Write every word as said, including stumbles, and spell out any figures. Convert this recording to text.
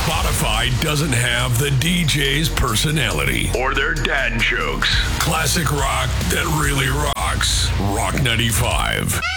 Spotify doesn't have the D J's personality or their dad jokes. Classic rock that really rocks. Rock ninety-five.